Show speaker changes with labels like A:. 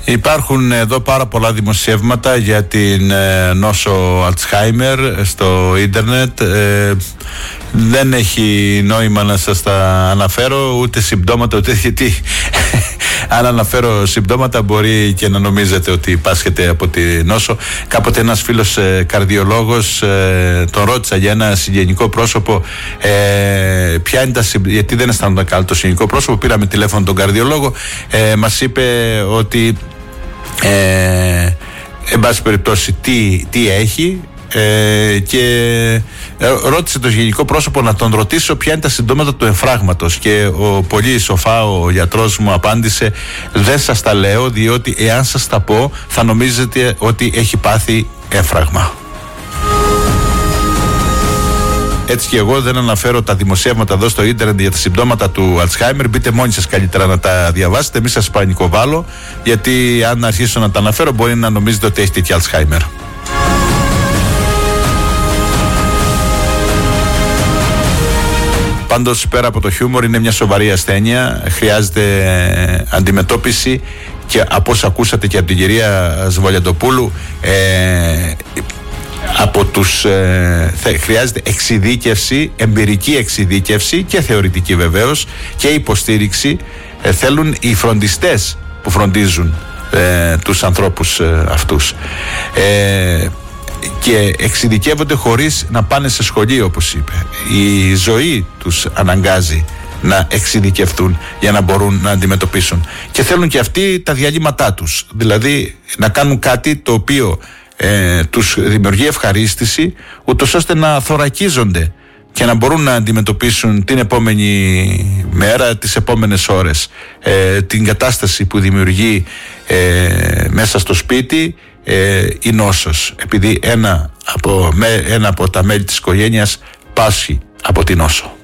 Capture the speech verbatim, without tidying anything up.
A: Υπάρχουν εδώ πάρα πολλά δημοσιεύματα για την ε, νόσο Αλτσχάιμερ στο ίντερνετ. Ε, δεν έχει νόημα να σας τα αναφέρω, ούτε συμπτώματα, ούτε γιατί αν αναφέρω συμπτώματα μπορεί και να νομίζετε ότι πάσχετε από τη νόσο. Κάποτε ένας φίλος ε, καρδιολόγος ε, τον ρώτησα για ένα συγγενικό πρόσωπο ε, ποια είναι τα συμπτώματα, γιατί δεν αισθάνονταν καλά το συγγενικό πρόσωπο. Πήραμε τηλέφωνο τον καρδιολόγο, ε, μας είπε ότι ε, εν πάση περιπτώσει τι, τι έχει, ε, και ρώτησε το συγγενικό πρόσωπο να τον ρωτήσω ποια είναι τα συμπτώματα του εμφράγματος, και ο πολύ σοφά ο γιατρός μου απάντησε: δεν σας τα λέω, διότι εάν σας τα πω θα νομίζετε ότι έχει πάθει έμφραγμα. Έτσι και εγώ δεν αναφέρω τα δημοσιεύματα εδώ στο ίντερνετ για τα συμπτώματα του Αλτσχάιμερ. Μπείτε μόνοι σας καλύτερα να τα διαβάσετε, μη σας πανικοβάλλω, γιατί αν αρχίσω να τα αναφέρω μπορεί να νομίζετε ότι έχει τέτοια Αλτσχάιμερ. Πάντως, πέρα από το χιούμορ, είναι μια σοβαρή ασθένεια, χρειάζεται αντιμετώπιση, και από όσα ακούσατε και από την κυρία Σβολιαντοπούλου, ε, από τους, ε, χρειάζεται εξειδίκευση, εμπειρική εξειδίκευση και θεωρητική βεβαίως, και υποστήριξη ε, θέλουν οι φροντιστές που φροντίζουν ε, τους ανθρώπους ε, αυτούς, ε, και εξειδικεύονται χωρίς να πάνε σε σχολείο, όπως είπε. Η ζωή τους αναγκάζει να εξειδικευτούν για να μπορούν να αντιμετωπίσουν, και θέλουν και αυτοί τα διαλύματά τους, δηλαδή να κάνουν κάτι το οποίο ε, τους δημιουργεί ευχαρίστηση, ούτως ώστε να θωρακίζονται και να μπορούν να αντιμετωπίσουν την επόμενη μέρα, τις επόμενες ώρες, ε, την κατάσταση που δημιουργεί ε, μέσα στο σπίτι ε, η νόσος, επειδή ένα από, με, ένα από τα μέλη της οικογένειας πάσχει από την νόσο.